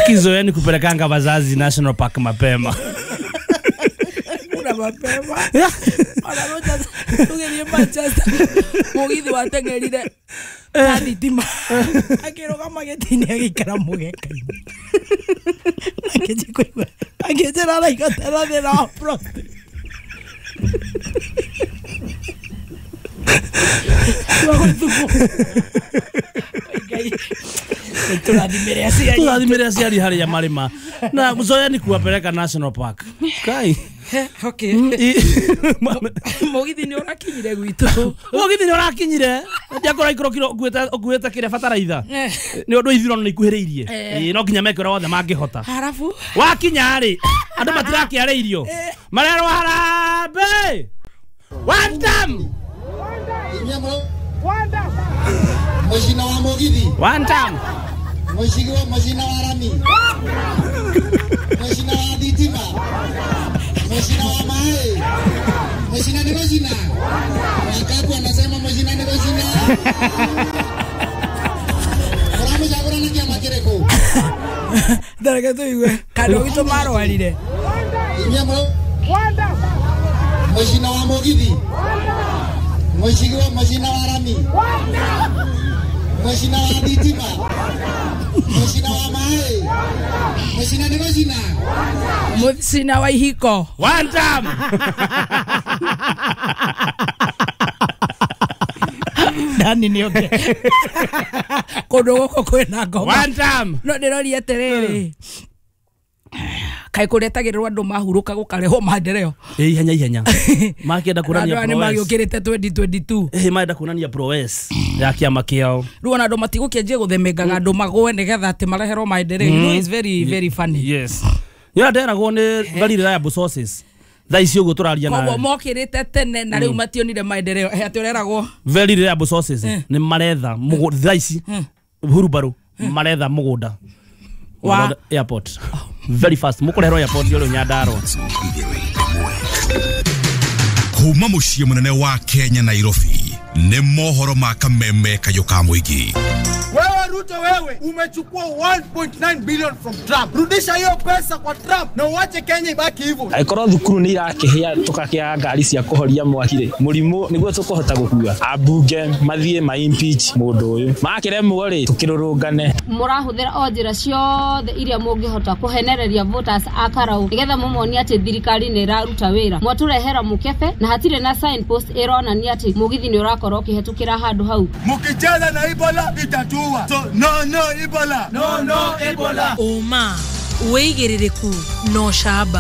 Akizoeni kupelekanga wazazi National Park mapema. Kuna mapema. Ona roja tugeni Manchester. Mugithi watengerire tani tima. Akiroga magetini agikara mugeka. Akijikwa. Akijera la ikatera de la pro. Turadhimire asiari hari ya marima na kuzoea ni kuwapeleka National Park. Kai. Okay. Mugithi ni orakinyire gwitu. Mugithi ni orakinyire. Ndiakora ikoro kueta kire fataraitha. Ni undu ithiro ni ikuhiriirie. No kinya mekora wothe mangihota. Harafu wakinya ri andu matirakiare irio. Marero harambe. One time. Mojina wa Mugithi. One time. Mojina wa Rami. Mojina wa Ditima. Mojina wa Mae. Mojina ni Mojina. Wakaku anasema Mojina ni Mojina. Muramu jagora na kia makireko. Daraka tu iwe. Kado wito maro walide. Inyamo. Mojina wa Mugithi. Mojina wa Rami. Mojina wa Ditima. Mojina wa Mae. Mojina ni Mojina. Mojina wa Ihiko. One time. Dani ni okay. Kodogo kwena ngoma. One time. No ndirori aterere. Kai kuretagirwa andu mahuruka gukareho maendeleo. Ihenya. Makienda kurania Prowess. Ni magiukirite 2022. Maenda kunania Prowess ya kiama kiao. Ruona andu matigukienje guthemengaga andu magwe nigetha ati marehero maendeleo. You know it's very funny. Yes. Ya nderagwo ni very reliable sources. Tha icio guo turaria na. Koguo mokirite tene na riu mationire maendeleo. Ati ureragwo very reliable sources ni maretha tha ici Hurubaro maretha mugunda wa airport very fast mukurehero airport yo Nyandarua. Kuma muciĩ munene wa Kenya Nairobi ni mohoro ma kameme kayoka muigi. Wewe Ruto, wewe umechukua 1.9 billion from Trump. Rudisha hiyo pesa kwa Trump na uache Kenya ibaki hivyo. Aikoro thukuru ni irakihia tukakia ngari cia kuhoria mwakire murimu niguo tukuhota gukua abunge mathie ma impeach mundu uyu makire mwori tukirurungane murahuthira onjira ciothe iria mungihota kuhenereria voters akarau nigetha mumoni ati thirikari ni iraruta wira mwaturehera mukebe na hatire na signpost irona ni ati mugithi ni urakorwo kihetukira handu hau Mukicheza na Ebola itatua. So no Ebola. No Ebola. Uma uigiririku no shaba.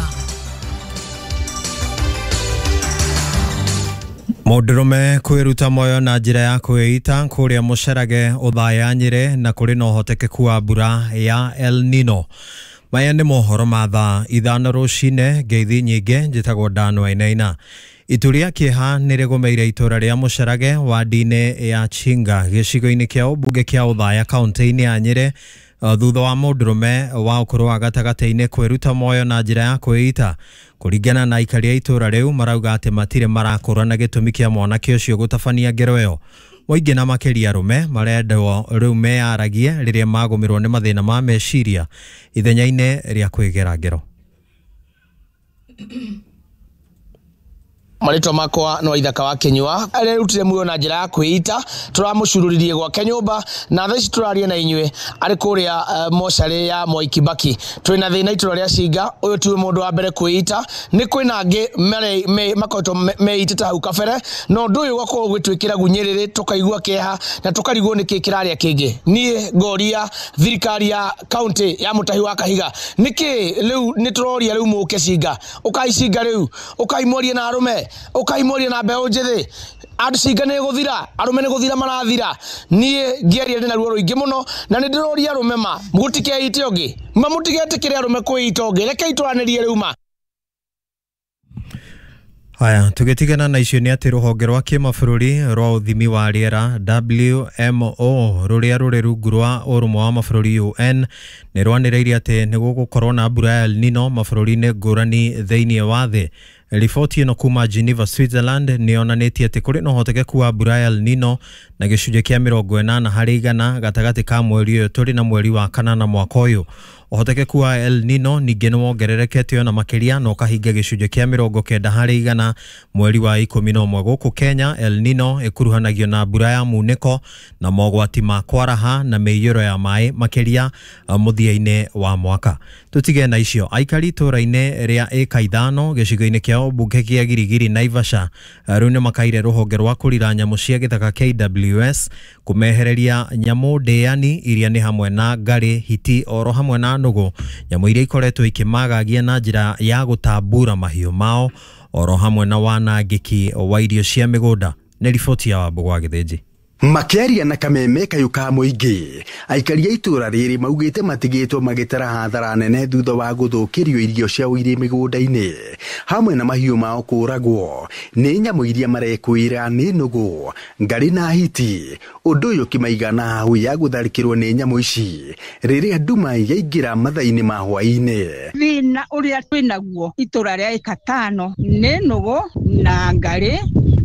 Mundurume kwiruta moyo na njira ya kwĩita kuria mucerage uthaya Nyĩrĩ na kuri no hotekeku wa mbura ya El Nino. Maya nĩ mohoro ma thaa 5 rũcinĩ ngeithi nyingĩ njĩtagwo Dan Wainaina. Ituria kieha nĩrĩgũmĩire itura rĩa Mucerage wa ndini ya Chinga gĩcigo-inĩ kĩa ũmbunge kĩa Uthaya kaunti-inĩ ya Nyĩrĩ thutha wa mũndũrũme wa ũkũrũ wa gatagatĩ-inĩ kwĩruta moyo na njĩra ya kwĩita. Kũringana na aikari a itura rĩu marauga atĩ matirĩ marakũrana gĩtũmi kĩa mwanake ũcio gũtabania ngero ĩyo. Mũingĩ na makĩria arũme marendwo rĩu meyaragie rĩrĩa magũmĩrwo nĩ mathĩna ma meciria ithenya-inĩ rĩa kwĩgera ngero. Marito makwa no ithaka wa Kenywa arerutire muyo na njira ya kwĩita turamucururirie gwa Kenyumba na thaici turaria na inywe ari kuria mocarĩ ya Mwai Kibaki twina thina itura ria Cinga uyu tiwe mundu wa mbere kwĩita ni kwina angi makoto meitita hau kabere no ndu uyu gwakorwo gwitwikira gunyiriri tukaigua keha na tukarigwo niki kiraria kingi nie ngoria thirikari ya county ya Mutahi wa Kahiga niki riu ni turoria riu muke Cinga ukai Cinga riu ukaimoria na arume ukaimoria na mbeo njithi andu Cinga ni guthira arume ni guthira marathira nie ngeria ndina ruo ruingi muno na ni ndiroria arume ma mutikeite ongi mutigete arume kwĩita ongi reke itwaranirie riu ma. Haya, tugetigana na icio ni ati ruhonge rwa kimabũrũri rwa uthimi wa rĩera WMO ruria ruri rungu rwa ũrũmwe wa mabũrũri UN ni rwanĩrĩirie ati ni gũgũkorwo na mbura ya El Nino mabũrũri-inĩ ngũrani thĩinĩ wa thĩ Riboti ĩno kuma Geneva, Switzerland nĩonanetie atĩ kũrĩ na ũhotekeku wa mbura ya El Nino na gĩcunjĩ kĩa 80% gatagatĩ ka mweri ũyũ tũrĩ na mweri wa kanana mwaka ũyũ. Ũhotekeku wa El Nino ningĩ nĩwongererekete ona makĩria na ũkahinga gĩcunjĩ kĩa 90% mweri wa 11 gũkũ Kenya. El Nino ĩkuruhanagio na mbura ya munĩko na mogwati ma kwaraha na mĩiyũro ya maĩ makĩria mũthia-inĩ wa mwaka. Tũtige na icio, aikari itũra-inĩ rĩa ĩka 5 gĩcigo-inĩ kĩa ũmbunge kĩa Girigiri Naivasha rĩu nĩ makaire rũhonge rwa kũrira nyamũ cia gĩthaka KWS kũmehereria nyamũ ndĩani iria nĩ hamwe na ngarĩ, hiti oro hamwe na nũgũ, nyamũ iria ikoretwo ikĩmagagia na njĩra ya gũtambura mahiũ mao oro hamwe na wanangĩki wa irio cia mĩgũnda. Nĩ riboti ya Wambũgũ wa Gĩthĩnji. Makeria na kameme kayuka muingi aikari itura riri maugite matigitwo magitara hathara nene thutha wa guthukirio irio cia uiri migunda-ini hamwe na mahiũ mao kũragwo nĩ nyamũ iria marekwĩra nĩ nũgũ, ngari na hiti. Ũndũ ũyũ kĩmaigana hau ya gũtharĩkĩrwo nĩ nyamũ ici rĩrĩa nduma yaingĩra mathaa-inĩ ma hwaĩ-inĩ. Thĩna ũrĩa twĩnaguo itura rĩa ĩka 5 nĩ nũgũ na ngari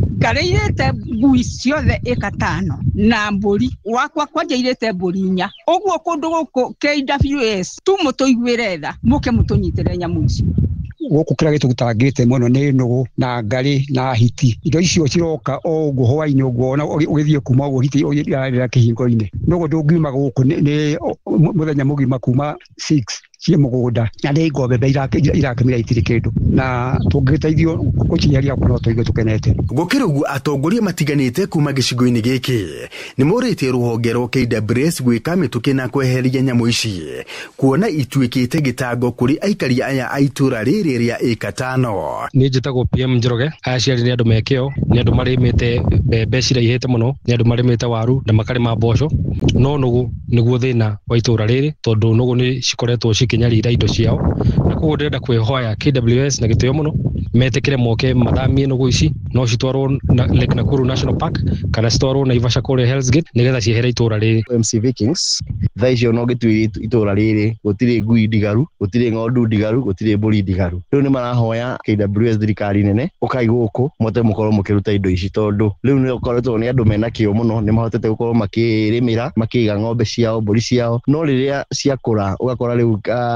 irĩte ngui ciothe ĩka 5 na mbũri wakwa kwanja irĩte mbũri 4. Ũguo kũndũ gũkũ KWS tu mũtũiguĩre tha mũke mũtũnyitĩre nyamũ ici. Gũkũ kĩrĩa gĩtũgĩtangĩte mũno nĩ nũgũ na ngari na hiti. Indo icio ciroka o ũguo hwaĩ-inĩ ũguo na ũgĩthiĩ kuma ũguo hiti ya kĩhingo-inĩ. Nũgũ ndũngiuma gũkũ nĩ mũthenya mũgima kuma 6 cia mũgũnda na nĩ ngombe irakĩmira itirĩ kĩndũ na tũngĩteithio gũcinyaria no tũigue tũkenete. Gũkĩra ũguo atongoria matiganĩte kuma gĩcigo-inĩ gĩkĩ nĩ morĩtie rũhonge rwa KWS gwĩka mĩtũkĩ na kweheria nyamũ ici kuona ituĩkĩte gĩtango kũrĩ aikari aya a itũra rĩrĩ rĩa ĩka 5. Nĩ njĩtagwo PM Njoroge. Aya ciarĩ nĩ andũ mekĩo, nĩ andũ marĩmĩte mbembe ciraihĩte mũno, nĩ andũ marĩmĩte waru na makarĩma mboco, no nũgũ nĩguo thĩna wa itũra rĩrĩ tondũ nũgũ nĩ cikoretwo cikinyarira indo ciao na koguo ndĩrenda kwĩhoya KWS na gĩtĩo mũno metĩkĩre moke mathamie nũgũ ici, no citwarwo Lake Nakuru National Park kana citwarwo Naivasha kũrĩa Hell's Gate nĩgetha ciehere itũra rĩrĩ. MC Vikings thaa icio no gĩtuĩre itũra rĩrĩ gũtirĩ ngui ndigaru, gũtirĩ ng'ondu ndigaru, gũtirĩ mbũri ndigaru. Rĩu nĩ marahoya KWS thirikari nene ũkai gũkũ mote mũkorwo mũkĩruta indo ici tondũ rĩu nĩ ũkoretwo nĩ andũ mena kĩo mũno, nĩ mahotete gũkorwo makĩrĩmĩra makĩiga ng'ombe ciao, mbũri ciao, no rĩrĩa ciakũra ũgakora rĩu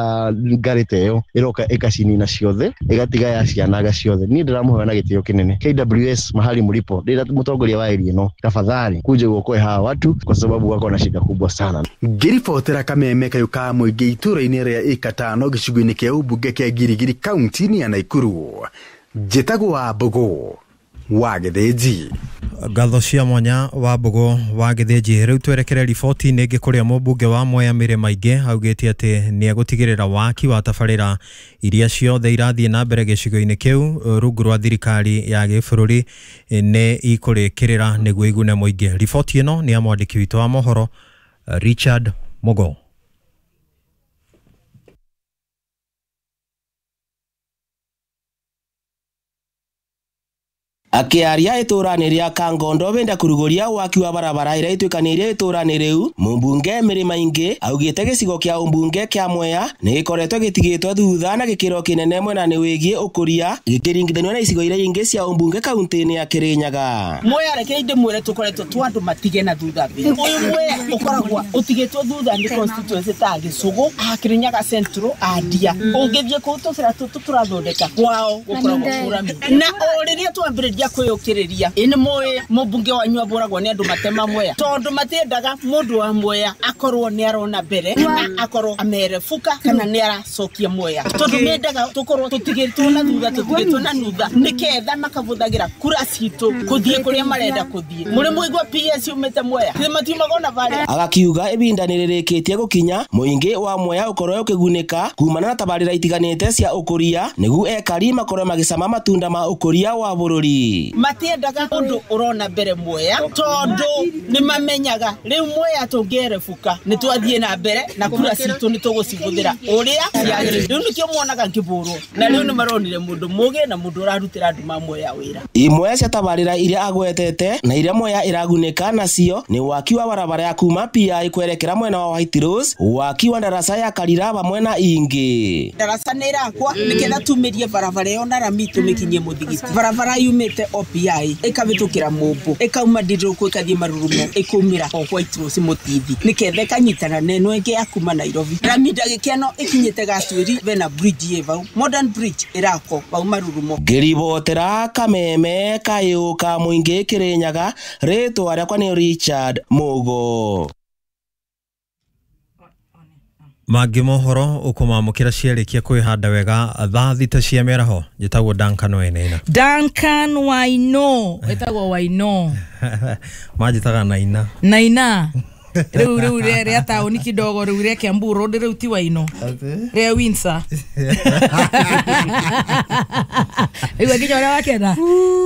ngari teyo iroka ikacinina ciothe igatiga ya cianaga ciothe. Niĩ ndĩramũhoya na gĩtĩo kĩnene KWS mahali mlipo, ndĩra mũtongoria wa area ĩno tafadhali kuje guokoe hawa watu kwa sababu wako na shida kubwa sana. Ngiribotera kameme kayuka muingi itũra-inĩ rĩa ĩka 5 gĩcigo-inĩ kĩa ũmbunge kĩa Girigiri kaunti-inĩ ya Naikuru. Njĩtagwo Wambũgũ wa Gĩthĩnji. Ngatho cia mwanya Wambũgũ wa Gĩthĩnji. Rĩu twerekere riboti-inĩ ĩngĩ kũrĩa mũmbunge wa Mwea Mĩrĩ Maingĩ augĩte atĩ nĩ egũtigĩrĩra waki wa tabarĩra iria ciothe irathiĩ na mbere gĩcigo-inĩ kĩu rungu rwa thirikari ya gĩbũrũri nĩ ikũrĩkĩrĩra nĩguo igune mũingĩ. Riboti ĩno nĩ ya mwandĩki witũ wa mohoro Richard Mogo. Akiaria itũra-inĩ rĩa Kangondo wenda kũrugũria waki wa barabara ĩrĩa ituĩkanĩirie itũra-inĩ rĩu, mũmbunge Mĩrĩ Maingĩ augĩte gĩcigo kĩa ũmbunge kĩa Mwea nĩ gĩkoretwo gĩtigĩtwo thutha na gĩkĩro kĩnene mwena-inĩ wĩgiĩ ũkũria gĩkĩringithanio na icigo iria ingĩ cia ũmbunge kaunti-inĩ ya Kĩrĩnyaga. Mwea reke ndĩmwĩre tũkoretwo twa andũ matige na thutha. Ũyũ Mwea ũkoragwo ũtigĩtwo thutha nĩ constituency ta Gĩcũgũ, Kĩrĩnyaga Central, Andia. Ũngĩthiĩ kũu tũbĩra tũtũ tũrathondeka kwao gũkoragwo kũrami. Na o rĩrĩa twambĩrĩria kwĩyũkĩrĩria ĩnĩ mũĩ mũmbunge wanyu aboragwo nĩ andũ matema Mwea tondũ matiendaga mũndũ wa Mwea akorwo nĩ arona mbere na akorwo amerefuka kana nĩ aracokia Mwea tondũ mendaga tũkorwo tũtigĩtwo na thutha nĩketha makabũthagĩra kura citũ kũthiĩ kũrĩa marenda kũthiĩ. Mũrĩ mũigua PS umĩte Mwea matiumaga na barĩa. Agakiuga ibinda nĩ rĩrĩkĩtie gũkinya mũingĩ wa Mwea ũkorwo ũkĩgunĩka kumana na tabarĩra itiganĩte cia ũkũria nĩguo ekari makorwo magĩcama matunda ma ũkũria wa bũrũri. matiendaga undu urona mbere Mwea tondu ni mamenyaga riu Mwea tungerefuka ni twathie na mbere na kura citu ni tuguciguthira uria riu nikio mwonaga ngiburu na riu ni maronire mundu muge na mundu urarutira andu ma Mwea wira. Imwe cia tabarira iria agwetete na iria Mwea iraguneka nacio ni waki wa barabara ya kuma PI kwerekera mwena wa White Rose, waki wa ndaraca ya Karira bamwe na ingi. Ndaraca ni irakwa niketha tumirie barabara yo na rami tumikinyie muthigiti. Barabara yumite OPI ikabitukira Mumbu ikauma Ndiruku ikathie Marurumo ikumira o White Rose Mutithi niketha kanyitana neno ingi ya kuma Nairobi. Rami ndagikeno ikinyite Gatwiri bena bridge evau modern bridge irako bau Marurumo. Ngiribotera Kameme kayuka muingi Kirinyaga ritwa riakwa ni Richard Mugo. Mangĩ mohoro ũkũmamũkĩra ciarĩkia kwĩhanda wega thaa thita cia mĩaraho njĩtagwo Duncan Wainaina. Duncan Waino etagwo Waino manjĩtaga Naina Naina rĩu rĩa taũni kidogo rĩu rĩa Kiambu Road rĩu ti Waino rĩa Windsor rĩu nginya ũrĩa wakena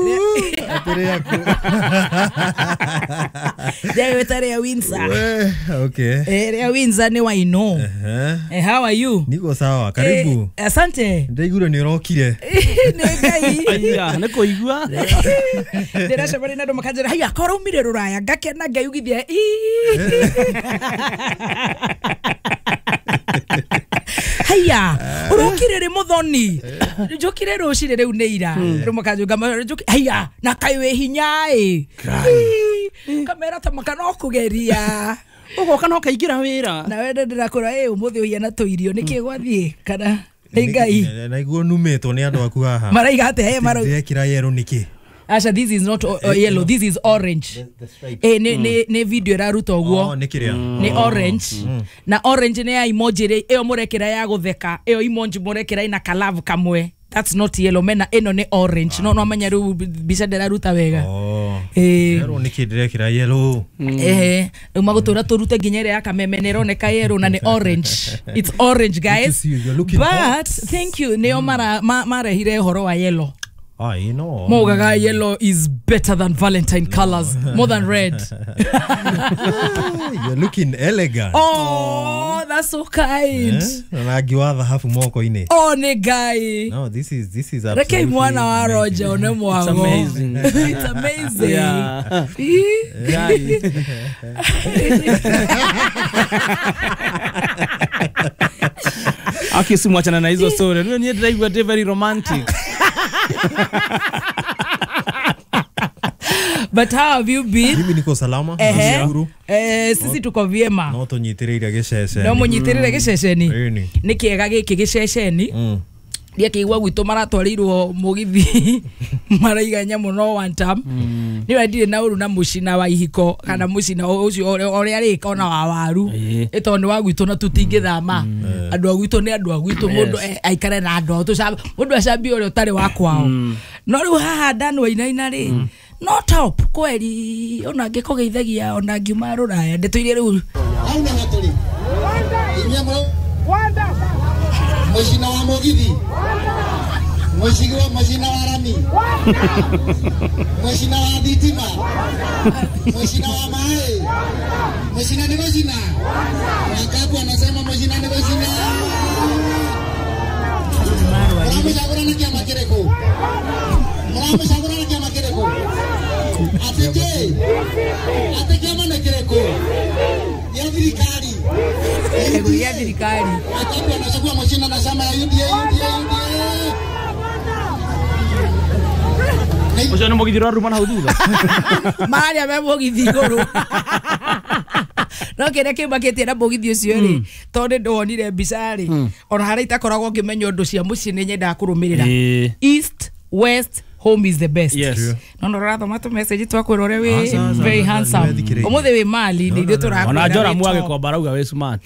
rĩa rĩa Windsor. Okay. Rĩa Windsor ni Waino. How are you? Niko sawa, karibu. Asante. Ndaigura ni urokire. Nĩ Ngai. Aya, nĩ kũigua. Ndĩracemania na andũ makanjĩra haya koraumire rũraya ngakena Ngai ugithia haya urokire ri muthoni njokire rucire riu ni ira rumakanjunga haya na kaiwe hinya kamera ta makano kugeria ugoka no kaingira wira na wende ndirakora umuthi uya na tuirio niki gwathie kana Ngai naiguo numetwo ni andu aku haha maraiga ate maro ndekira yero niki. Asha, this is not yellow, this is orange. Ne video raruta uguo. Ni orange. Na orange ne ya emoji eo murekera ya gutheka. Eo emoji murekera ina kalavu kamwe. That's not yellow, mena eno ne orange. No amanya ru bisa raruta wega. Yero niki ndirekira yellow. Magutura turute ginyere ya Kameme neroneka yellow na ne orange. It's orange, guys. But thank you. Neo mara hire horo wa yellow. You know. Mogaga yellow is better than Valentine colors, more than red. You're looking elegant. Oh, that's so kind. Nagiwa hafu moko ine. Oh, ne guy. No, this is absolutely mwana wa Roger one mwango. It's amazing. It's amazing. Yeah. Akisi mwachana na hizo story. Ni drive very romantic. But how have you been? Mimi niko salama. Sisi tuko vyema. No tunyitiriire giceceni. No munyitiriire giceceni. Ni kiega giki giceceni. Ria kiigwa gwitu maratwarirwo mugithi maraiganya muno one time. Ni wendire na uru na mucina wa ihiko kana mucina ucio ore ari kona wa waru ito ni wa gwitu na tutingithama andu agwitu ni andu agwitu mundu aikare na andu tucamba mundu acambi ore utari wa kwao no riu haha Dan Wainaina ri no top kweli ona ngikugeithagia ona ngiuma ruraya ndetuire riu auna haturi inyamo mucina wa mugithi mucina wa rami mucina wa thitima mucina wa maĩ mucina ni mucina wakabu anasema mucina ni mucina muramucagura na kiama kiriko muramucagura na kiama kiriko ate kiama na kiriko ya thirikari ya thirikari wakabu anachagua mucina na chama ya UDA Ucio ni mugithi rwa ruma na thutha Maria me mugithi iguru no kire kibaketie na mugithi ucio ri tondu ndonire mbica ri ona hara itakoragwo ngimenya undu cia muci ni nyenda kurumirira east west home is the best. Yes. No rathoma tu message twakwira ore we very handsome umuthi we mali ndi turakwira ona Jora mwage kwa barauga we smart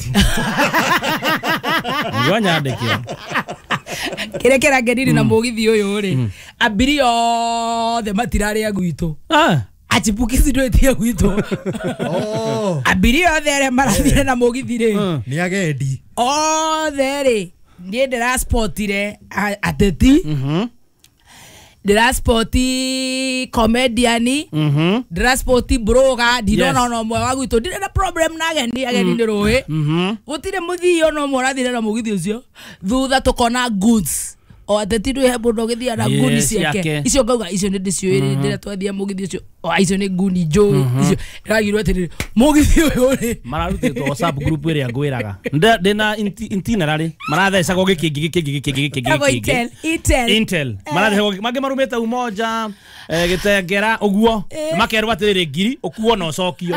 Nyonya ndekira kirekera ngeniri na mugithi uyu ri ambiri othe matirari agwitu achipukizi ndoetie gwitu ambiri othe re marathire na mugithi ri ni agendi othe ri ndi ndira sportire ateti Draspoti comedian Draspoti broga ndinona no mwe wa gwitu ndire na problem na ageni ni roe gutire muthio no morathire na mugithi ucio thutha tukona goods o atetiru he mundu githia na nguni ciake icio ngauga icio ni ndicioire ndira twathia mugithi ucio o icio ni nguni njoi icio ragirwo atiri mugithi uyu ri mararutitwo WhatsApp group iria ngwiraga ndina itinerary marathecagwo giki Intel marathecagwo mangĩ marumĩte umoja gĩtengera ũguo makerwo atĩrĩ ngiri ũkuo na ũcokio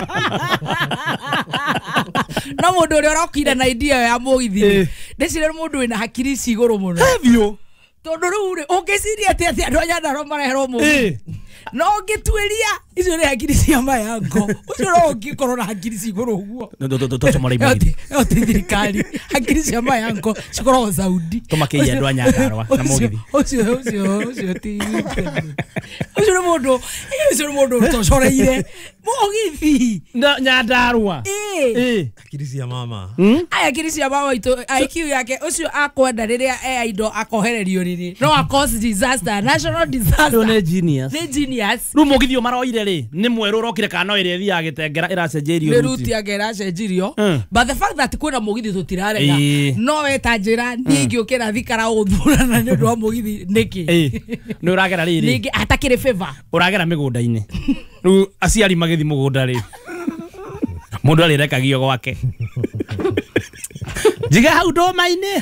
no mundu ũrĩa ũrokire na idea ya mugithi ndecire mundu wĩna hakiri ci igũrũ mũno hevio tondu riu ri ungiciria ati andu anya ndaro mareherwo mu no ngitwiria icio ni hakiri cia mayango ucio no ngikorwo na hakiri ci igũrũ ũguo oti thirikari hakiri cia mayango cikoragwo Saudi tumakiia andu anya ndarwa na mugithi ucio ti ucio ni mundu tocoreire mugithi nyandarwa hakiri cia mama hakiri cia mama itu IQ yake ucio akwenda riria indo akohererio riri no cause disaster national disaster ne genius ru mugithi maroire ri ni mweru rokire kana ire thia gitengera iracenjerio ruti agera cenjirio but the fact that kwina mugithi tutirarega no wetanjira ningi ukira thikara uthurana ni ndu wa mugithi niki ni uragera riri ningi atakire favor uragera migunda-ini ru aciari magithi mugunda ri mundu arirekagia gwake jiga hau ndoma-ini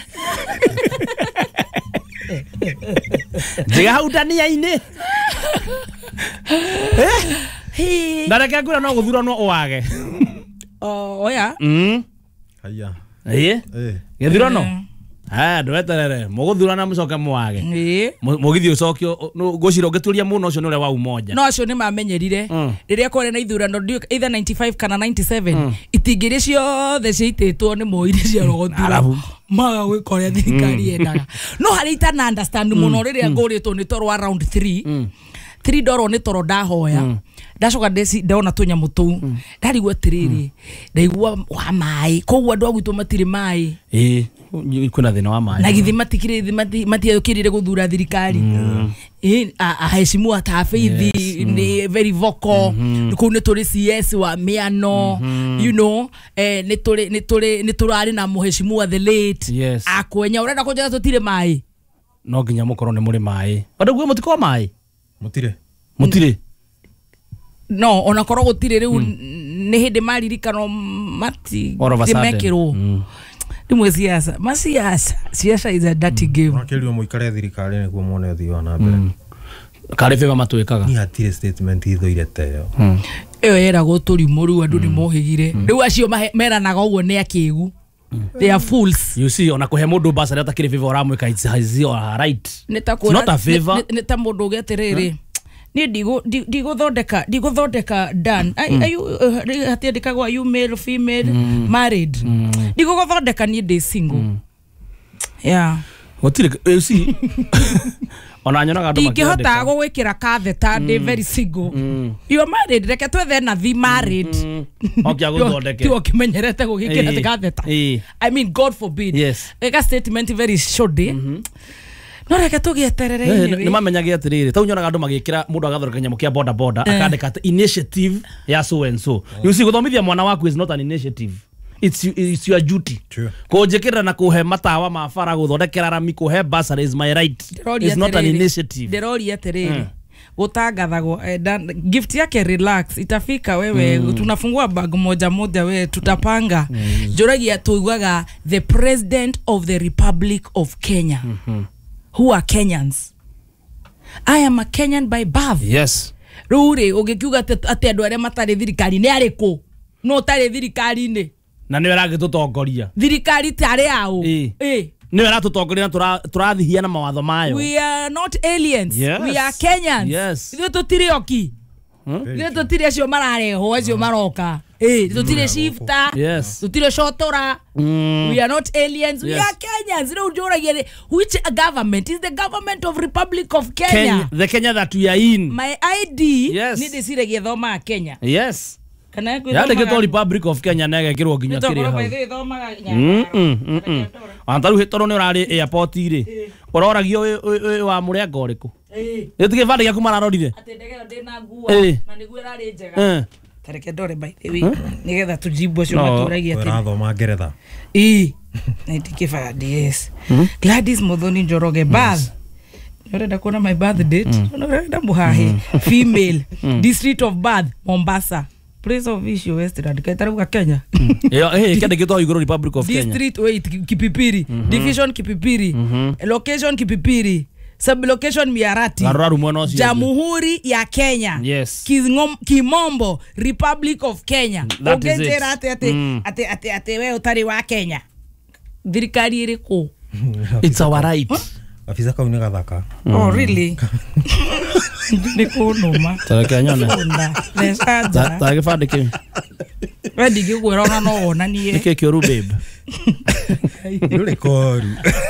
jiga hau ndania-ini ndareke ngwira no guthuranwo uwage oya haya githurano ndweterere muguthurana mucoke muwage mugithi ucokio ngucira ngituria muno ucio nure wa umoja no acio ni mamenyerire riria kware na ithurano either 95 kana 97 itingiri ciothe ciititwo ni moiri cia rogotura maga gwikoria thirikari yendaga no hari itana understand muno riria nguritwo ni toro around 3 $3 ni toro ndahoya ndacoka ndona tunyamu tuu ndarigwa atiriri ndaigua wa mai koguo andu agwitwo matire mai kuna thina wa mai na githi matikire matiokirire guthura thirikari aheshimu atafeithi ni very vocal ku ni turi CS wa miano you know ni turari na muheshimu the late akwenya urenda kunjira tutire mai no nginya mukorwo ni muri mai andu gwe mutiko mai mutire no ona korwo gutire riu ni hindi maririkano mati dimekirwo rimwe siasa is a dirty game nakirio muikare thirikari niguo muone uthii wa na mbere kare feva matwikaga ni hatire statement ithoire teo eyo era guturi muri andu ni mohigire riu acio meranaga uguo ni akigu they are fools you see ona kuhe mundu basa reta kire feva oramwika it's right it's not a favor neta mundu geterere ni digo dan hatiandikagwo you male female married digo thondeka ni ndi single gotire you see ona nyonaga andu makihota gwikira katheta ndi very single you are married reke twethe na the married okia guthondeke tu okimenyerete gugikira katheta I mean God forbid eka statement very short no reke tugieterere ni mamenyaga atiriri tau nyonaga andu magikira mundu agathoreka nyamu kia boda akandika initiative ya so and so you see guthomithia mwana waku is not an initiative it's your duty kujikira na kuhe matawa mafara guthondekera rami kuhe basara is my right it's not an initiative derori atiriri gutangathagwo gift yake relax itafika wewe tunafungua bag moja wewe tutapanga juragia tuigaga the president of the Republic of Kenya who are Kenyans. I am a Kenyan by birth. Yes. Rure ugikiuga ati andu aria matari thirikari ni ariku no tari thirikari ni na ni werage tutongoria thirikari tari ao ni wera tutongoria turathihia na mawatho mayo. We are not aliens. We are Kenyans. Yes. Ithu tutire oki ithu tutire acio marareho acio maroka tutire shifter tutire shotora we are not aliens. We are Kenyans. Which government is the government of Republic of Kenya? The Kenya that we are in. My ID ni desire githoma Kenya. Yes. Kana kwithoma Republic of Kenya na gekirwo ginya kiri hau. Antaru hitoro ni urari airport iri. Uroragio wa murengo uriku. Yetige vande yaku mararorire. Ate ndege ndina nguo na niguo rari njega. Tareke ndore by the way. Nigetha tujibu acio maturagia ati. Rathoma Ngeretha. Na itikifaya DS. Gladys Muthoni Njoroge Bath. Yorenda kuona my birth date. Yorenda muhahe. Female. District of Bath, Mombasa. Place of issue Western. Kaitaruga Kenya. Kende kito igoro Republic of Kenya. District wait Kipipiri. Division Kipipiri. Location Kipipiri. Sub-location Miarati. Jamhuri ya Kenya. Yes. Kimombo, Republic of Kenya. That is it. Ate we utari wa Kenya. Thirikari iriku. It's our right. Afisa kauni gathaka. Oh really? Niko noma. Tareke nyone. Tareke fande kimi. Wendi gigwira ona no wona nie. Nike kioru babe. Yule koru.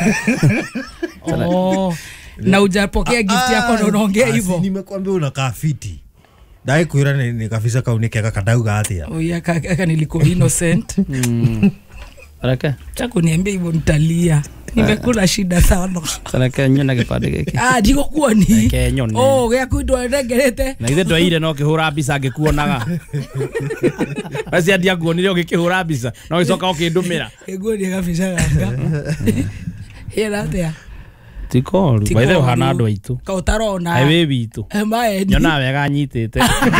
Oh. Na ujapokea gift yako na unaongea hivyo. Nimekwambia unakaa fiti. Dai kuira ni kafisa kauni keka kadauga atia. Oh ya kaka nilikuwa innocent. Tareke. Chako niambie hivyo nitalia. Nimekula shida sana. Tareke nyona kipande kiki. Digo kuoni. Tareke nyone. Oh gya kuidwa ndegerete. Na ithe ndwaire no kihura mbica ngikuonaga. Basi adia kuonire ukikihura mbica no icoka ukindumira. Ego ni kafisa gaka. Hera atia. Tikoru. By the way hana andu aitu. Ka utarona. Ewe bitu. Mae. Nyona wega nyitete.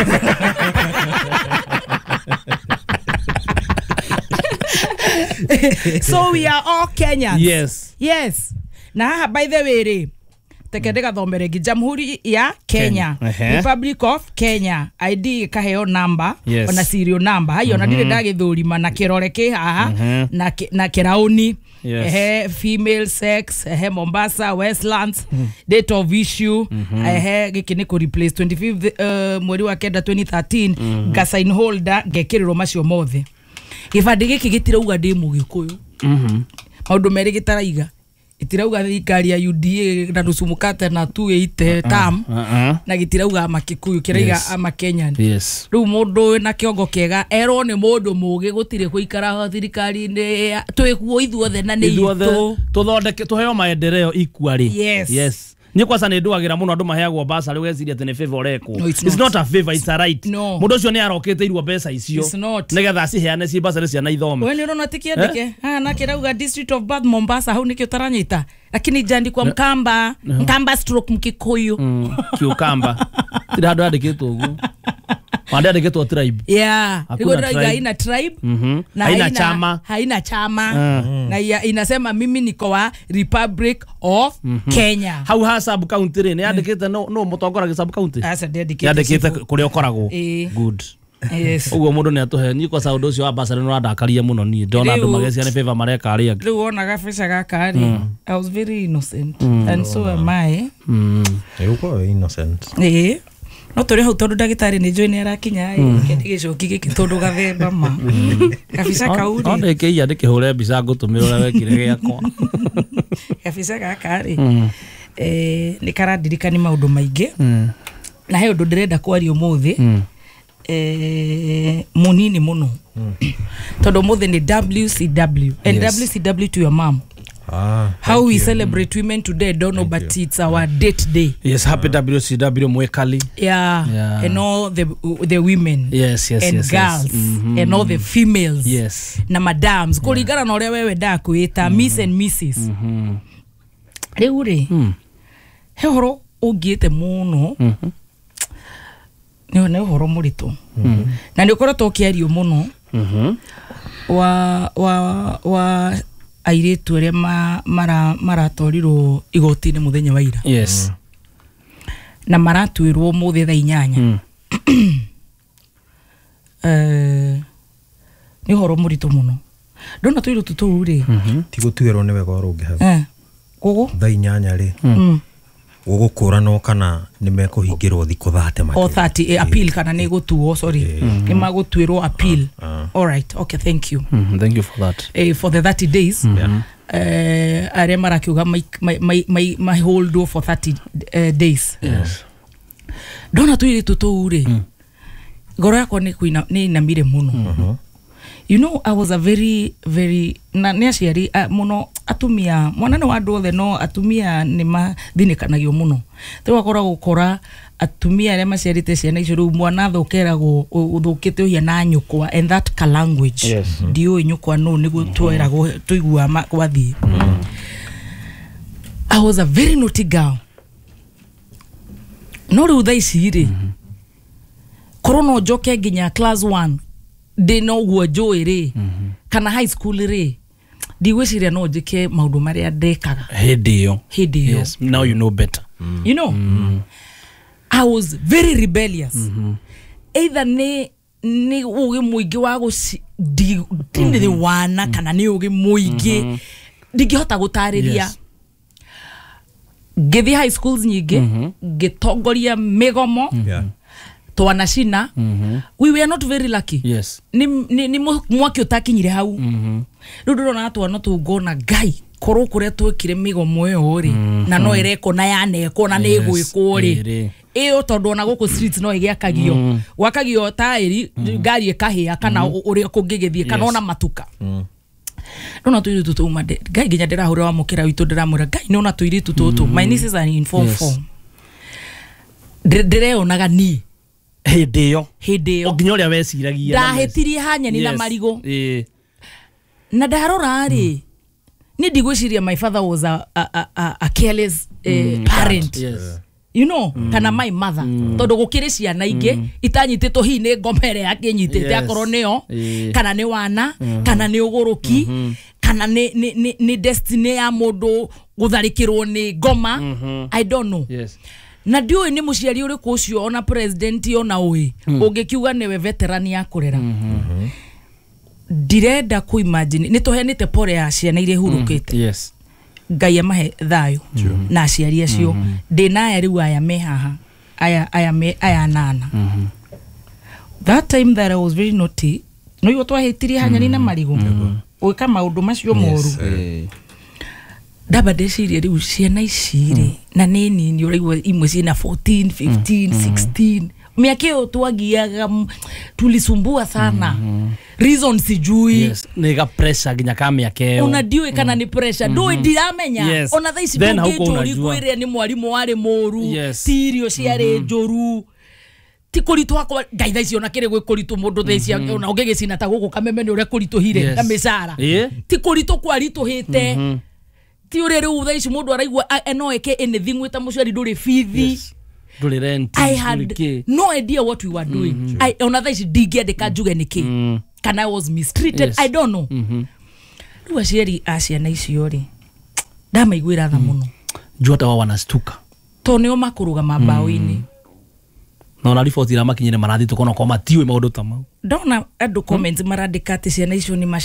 So we are all Kenyans. Yes. Na by the way tekendeka thomeregi Jamhuri ya Kenya. Republic of Kenya. ID kaheo number ona serial number. Hayo na ndire ndagithurima na kirore ki haha na kirauni. Female sex, Mombasa, Westlands, date of issue, giki ni ku replace 25th mweri wa kenda 2013, ga sign holder gekiriro macio mothe. Gibandi giki gitirauga ndi mugikuyu. Maundu meri gitaraiga. Itirauga thirikari ya UDA na nusumukate na 280 tam na gitirauga makikuyu kiraiga ama Kenyan. Riu mundu na kiongo kiega ero ni mundu mugi gutire kuikara thirikari ni twikuo ithuothe na ni itu tuthondeke tuheo maendeleo equally. Yes. Ni kwa sana nduagira muno andu maheagwo basa riu geciria ati ni favor reko. It's not a favor, it's a right. Mundu ucio ni arokete irwo besa icio. Nigetha ciheane ci basa cia na ithome. We ni urona tikiandike na kirauga District of Bath Mombasa hau nikio taranyita. Lakini jandi kwa Mkamba stroke Mkikuyu. Kiukamba. Tira andu andikitwo uguo. Wanda andikitwo tribe. Haina tribe. Na haina chama. Na inasema mimi niko wa Republic of Kenya. Hau ha sub county ni andikite no mutongora sub county. Asa andikite kuri okoragwo. Good. Yes. Ugo mundu ni atuhe ni kwa saudo cio ambassador no andakaria muno ni ndona andu magecia ni favor mareka ari angi. Riu ona gabisa gakari. I was very innocent and so am I. Uko innocent. No tore hau tondu ndagitari ni join arakinya kendi gicoki giki tondu gathemba ma kabisa kauri onde ke iya ndikihure mbica ngutumira ura wekire giakwa kabisa gakari ni karadirikani maundu maingi na he undu ndirenda kwari umuthi munini muno tondu umuthi ni WCW and WCW to your mom. How we celebrate women today, don't know, but it's our date day. Yes, happy WCW mwekali. And all the women. Yes, girls. And all the females. Na madams. Kuligana na ore wewe da kuita Miss and Mrs. Reure. He horo ugiete muno. Ne horo murito. Na ndikora tokiario muno. Wa airetu aria maratorirwo igoti-ini muthenya wa ira. Na maratwirwo muthi thaa 8. Ni horo muritu muno. Ndona twirwo tutu ri. Ti gutwirwo ni wega urungi ha. Gugu thaa 8 ri. Gugukurano kana ni mekuhingirwo thiku 30 makiri. 30 appeal kana ni gutuo sorry. Ni magutwirwo appeal. All right. Okay, thank you. Thank you for that. For the 30 days. Are marakiuga my hold for 30 days. Dona tuiri tutu ri. Ngoro yakwa ni inamire muno. You know, I was a very na nä aciari muno atumia mwana nä wa andå othe no atumia nä mathinäkanagio muno tä wakora gå kora atumia arä maciarä te ciana icio rä u mwana thåkeragwo å thå kä te å hia na nyåkwa and that ka language ndiå ä nyåkwa no nä guo tweragwo tå igua gwathiä I was a very naughty girl no rä u thaa ici rä korwo no njoke nginya class 1 ndä na å guo njå ä rä kana high school rä ndigwiciria no njike maundu maria ndekaga hindi yo yes now you know better you know I was very rebellious either ni ugi muingi wa tindi wana kana ni ugi muingi ndingihota gutariria ngithi high schools nyingi gitongoria migomo twanacina we were not very lucky yes ni mwaki utakinyire hau riu ndona twana tungona ngai korwo kuria twikire migomo yo ri na no ireko na yaneko na ni gwikwo ri iyo tondu ona guku streets no igiakagio wakagio tairi ngari ikahia kana uria kungigithie kana ona matuka ndona tuiri tutuma ngai ginya ndirahura wa mukira witu ndiramura ngai nona tuiri tututu my nieces are in form 4 ndireonaga ni hindi yo nginya uria weciragia ndahetirie hanyeni na marigo na ndarora ri ni ndigwiciria my father was a careless parent you know kana my mother tondu gukiri ciana ingi itanyititwo hi ni ngomere yake nyitite akorwo nio kana ni wana kana ni uguruki kana ni destiny ya mundu gutharikirwo ni ngoma I don't know na ndiu ni muciari uri kucio ona president ona ui ungikiuga niwe veteran ya kurera direnda ku imagine ni tuhenite pore ya ciana ire hurukite yes ngai amahe thayo na aciari acio ndina riu aya me haha aya nana that time that I was very naughty no yo twahetirie hanyani na marigo gwika maundu macio moru ndabadecirie riu ciana iciri na nini ni uraigua imwe cina 14 15 16 miaka yo twagiaga tulisumbua sana reason sijui yes nega pressure ginya kama yake una diwe kana ni pressure do ndiramenya ona thaisi bungitori kwire ni mwarimu wari moru sirio ciare njoru ti kuritwa kwa gaitha icio na kire gwikuritu mundu thaisi ona ungegicina ta guku kameme ni uria kuritu-hire na micara ti kuritu kwa rituhite ti uri riu thaisi mundu araigua no eke anything wita muciari nduri fithi I had no idea what we were doing. I on other ndingiendeka njuge niki kana I was mistreated I don't know riu aciari aciana icio ri ndamaiguira tha muno njota wa wanastuka to nio makuruga mabao-ini no na report ira makinyire marathi tukona kwa matiwe maundu ta mau ndona andu comments marandika ati ciana icio ni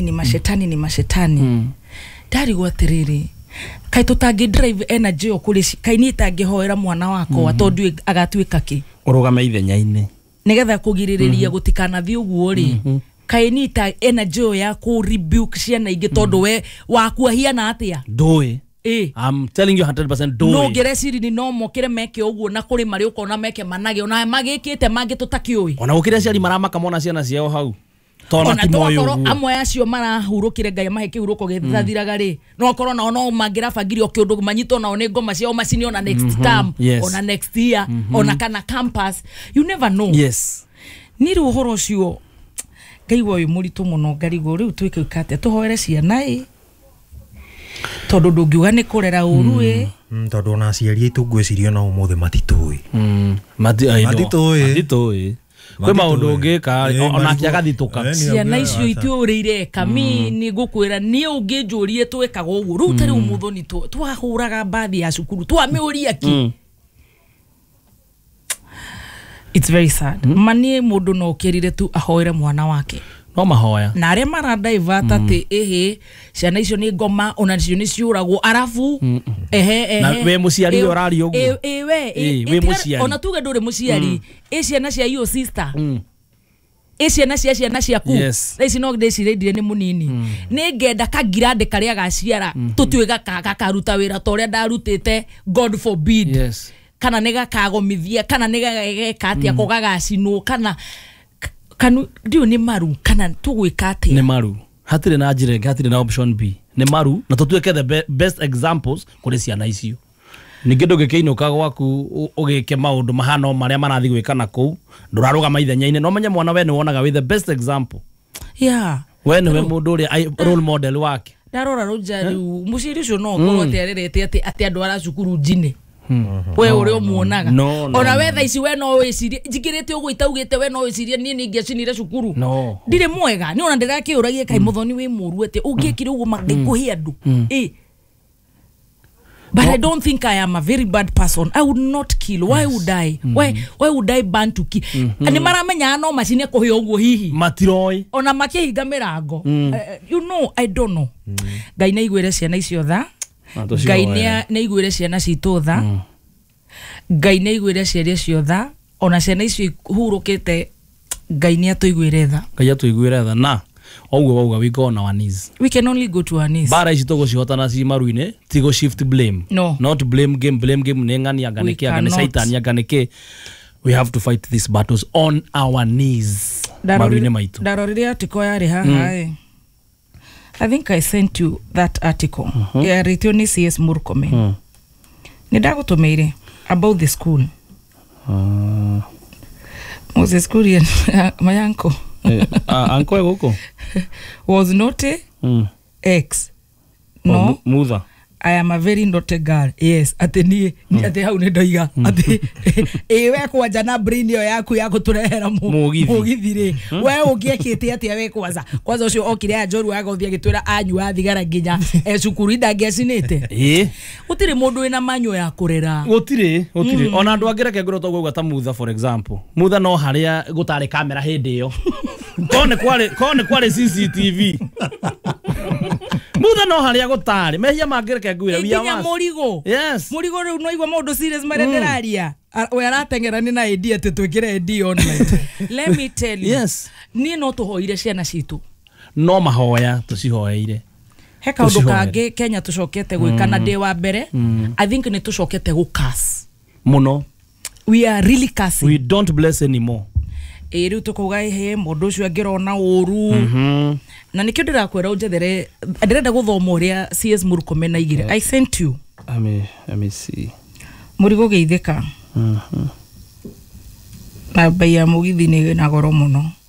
mashetani ndari gwatiriri kai tutangi drive energy okuri kai ni tangihoera mwana wako atondu agatuika ki urugame ithenya-ini nigetha kugiririria gutikana thi uguo ri kai ni ta energy ya ku rebuke ciana ingi tondu we wakua hiana atia ndui I'm telling you 100% ndui no gereciri ni no mokire meke uguo na kuri mari ukona meke manage ona magikite mangi tutakiui ona ukire ciari maramaka mona ciana ciao hau tona timoyo amwe acio marahurukire ngai mahe kihuruko githathiraga ri no korwo no mangira bangiri o kiundu manyito na one ngoma ciao macini ona next term ona next year ona kana campus you never know ni ru horo ucio ngai woyo muritu muno ngarigo riu twike ukate tuhoere ciana tondu ndungiuga ni kurera uru tondu ona aciari aitu ngwiciria no umuthe matitui kwe maundu ungika ona kiagathituka ciana icio itiurire kami ni gukwira ni unginjurie twekaga uguo riu tari umutho ni twahuraga bathi ya cukuru twamiuria ki it's very sad mani mundu no kirire tu ahoire mwana wake no mahoya na aria maradivert ati ciana icio ni ngoma ona cio ni ciuragwo arafu na we muciari urari uguo we muciari ona tuge nduri muciari ciana cia iyo sister ciana ciaku ici no ndicirendire ni munini ni ngenda kagirande karia gaciara tutwiga kakaruta wira ta uria ndarutite God forbid kana nega kagomithia kana nega geka atia kogagacinwo kana kanu ndio ni maru kana tugwika atia ni maru hatire na njire hatire na option B ni maru na tutueke the best examples kuri ciana icio ningi ndugikeinuka gwaku ugike maundu mahano maria marathi gwikana ku nduraruga maithenya-ini no menye mwana we ni wonaga with the best example we ni mundu uri role model wake ndarora ruja riu muciri ucio no korwo atererete ati andu ara cukuru njine we uri umuonaga ona we tha ici we no wicirie njigirite uguo itaugite we no wicirie nie ningi acinire cukuru ndire mwega ni ona ndirakiuragie kai muthoni wi muru ati ungikire uguo magikuhe andu But I don't think I am a very bad person. I would not kill. Why would I? Why would I ban to kill? Ani maramenya no machine ko hiyo hihi. Matiroi. Ona makihinga mirango. You know, I don't know. Ngai na igwire ciana icio tha. Ngai na igwire ciana citu tha. Ngai na igwire ciana icio tha. Ona ciana icio hurukite Ngai ni atuigwire tha. Ngai atuigwire tha na wauga we go on our knees. We can only go to our knees. Bara ici tugocihotana ci maruine tigo shift blame. No. Not blame game ne ngani aganeke agane satan aganeke. We have to fight these battles on our knees. Maruine maitu. Darorire article yari haha. I think I sent you that article. Ya Ritioni CS Murkomen. Nidagutumeire about the school. Moses Kurian my uncle. Uncle Goko was not ex. No. Mother. I am a very naughty girl. Yes. Ati ni ati hau ni ndoiga. Ati we kwaja na brain yo yaku turehera mugithire. We ugiekite ati we kwaza. Kwaza ucio okire ajoru agothia gitwira anyua thigara nginya cukuru indangiacinite. Gutire mundu wina manyo ya kurera. Gutire. Ona andu angireke ngoro to gwa ta mutha for example. Mutha no haria gutari kamera hindi yo. Kone kwale CCTV. Mutha no haria gutari. Mehia mangireke ngwira we are murigo. Yes. Murigo riu no igwa maundu serious marenderaria. We aratengera na idea ati twikire ID online. Let me tell you. Yes. Ni no tuhoire ciana citu. No mahoya tucihoeire. Heka undu kangi Kenya tucokete gwikana day wa mbere. I think ni tucokete gukas. Muno. We are really cursing. We don't bless anymore. Riu tukuga he mundu ucio angirona uru. Na nikio ndirakwira unjethere ndirenda guthoma uria CS Murkomen aigire. I sent you. Let me see. Murigo geithika. Na baya mugithi ni na goro muno.